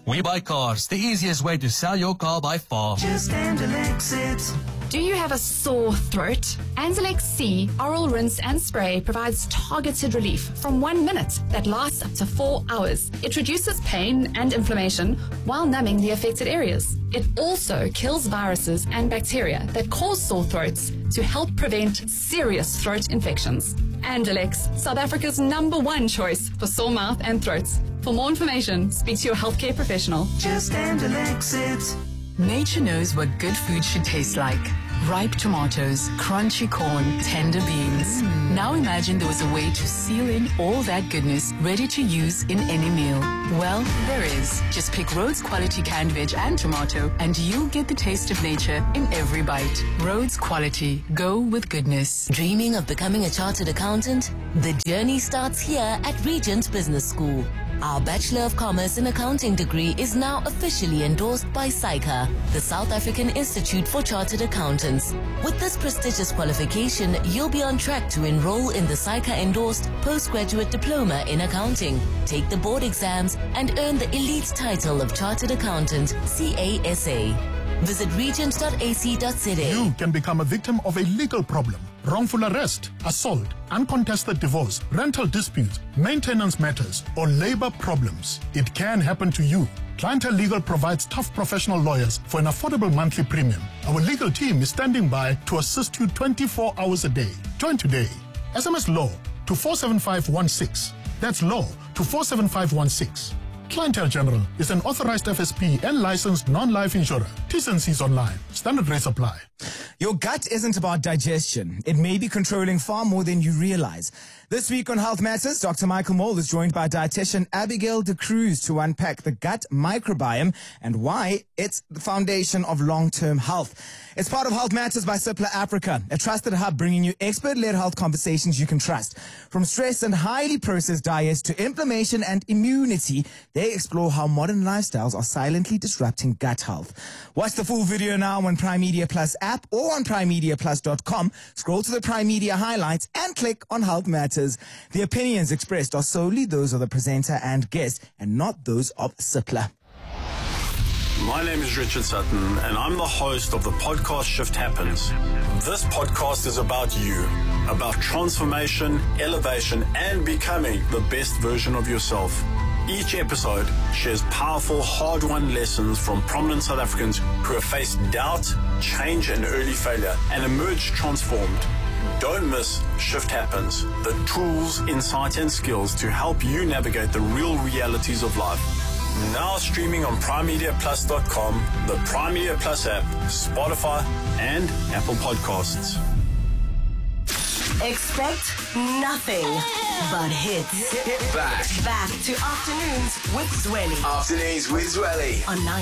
We Buy Cars, the easiest way to sell your car by far. Just Andalex it. Do you have a sore throat? Andalex C Oral Rinse and Spray provides targeted relief from 1 minute that lasts up to 4 hours. It reduces pain and inflammation while numbing the affected areas. It also kills viruses and bacteria that cause sore throats to help prevent serious throat infections. Andalex, South Africa's #1 choice for sore mouth and throats. For more information, speak to your healthcare professional. Just Andalex it. Nature knows what good food should taste like. Ripe tomatoes, crunchy corn, tender beans. Now imagine there was a way to seal in all that goodness ready to use in any meal. Well, there is. Just pick Rhodes Quality canned veg and tomato and you'll get the taste of nature in every bite. Rhodes Quality. Go with goodness. Dreaming of becoming a chartered accountant? The journey starts here at Regent Business School. Our Bachelor of Commerce in Accounting degree is now officially endorsed by SAICA, the South African Institute for Chartered Accountants. With this prestigious qualification, you'll be on track to enroll in the SAICA-endorsed postgraduate diploma in accounting, take the board exams, and earn the elite title of Chartered Accountant, CASA. Visit regent.ac.za. You can become a victim of a legal problem. Wrongful arrest, assault, uncontested divorce, rental disputes, maintenance matters, or labor problems. It can happen to you. Clientele Legal provides tough professional lawyers for an affordable monthly premium. Our legal team is standing by to assist you 24 hours a day. Join today. SMS LAW to 47516. That's LAW to 47516. Clientele General is an authorized FSP and licensed non-life insurer. T's and C's online. Standard rates apply. Your gut isn't about digestion. It may be controlling far more than you realize. This week on Health Matters, Dr. Michael Mole is joined by dietitian Abigail de Cruz to unpack the gut microbiome and why it's the foundation of long-term health. It's part of Health Matters by Cipla Africa, a trusted hub bringing you expert-led health conversations you can trust. From stress and highly processed diets to inflammation and immunity, they explore how modern lifestyles are silently disrupting gut health. Watch the full video now on Prime Media Plus app or on primemediaplus.com. Scroll to the Prime Media highlights and click on Health Matters. The opinions expressed are solely those of the presenter and guest and not those of Cipla. My name is Richard Sutton, and I'm the host of the podcast Shift Happens. This podcast is about you, about transformation, elevation, and becoming the best version of yourself. Each episode shares powerful, hard-won lessons from prominent South Africans who have faced doubt, change, and early failure, and emerged transformed. Don't miss Shift Happens, the tools, insight, and skills to help you navigate the real realities of life. Now streaming on primemediaplus.com, the Prime Media Plus app, Spotify, and Apple Podcasts. Expect nothing but hits. Back to Afternoons with Zweli. Afternoons with Zweli on 9